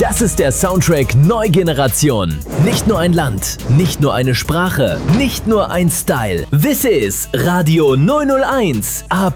Das ist der Soundtrack Neugeneration. Nicht nur ein Land, nicht nur eine Sprache, nicht nur ein Style. This is Radio 001. Ab